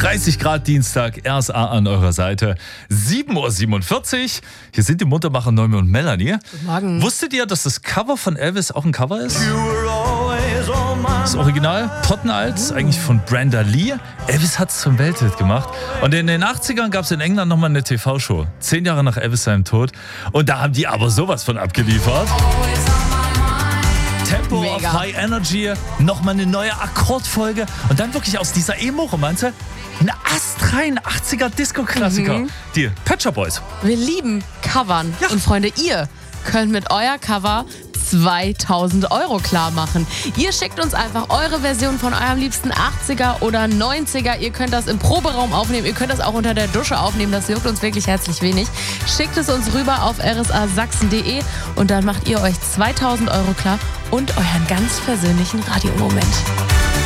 30 Grad Dienstag, RSA an eurer Seite. 7:47 Uhr. Hier sind die Muntermacher Noemi und Melanie. Guten Morgen. Wusstet ihr, dass das Cover von Elvis auch ein Cover ist? Das Original, pottenalt, eigentlich von Brenda Lee. Elvis hat es zum Welthit gemacht. Und in den 80ern gab es in England nochmal eine TV-Show. 10 Jahre nach Elvis seinem Tod. Und da haben die aber sowas von abgeliefert. Tempo Mega. of High Energy, nochmal eine neue Akkordfolge und dann wirklich aus dieser Emo-Romanze eine astrein 80er Disco-Klassiker. Die Pet Shop Boys. Wir lieben Covern. Ja. Und Freunde, ihr könnt mit euer Cover 2000 € klar machen. Ihr schickt uns einfach eure Version von eurem liebsten 80er oder 90er. Ihr könnt das im Proberaum aufnehmen. Ihr könnt das auch unter der Dusche aufnehmen. Das juckt uns wirklich herzlich wenig. Schickt es uns rüber auf rsasachsen.de und dann macht ihr euch 2000 € klar und euren ganz persönlichen Radiomoment.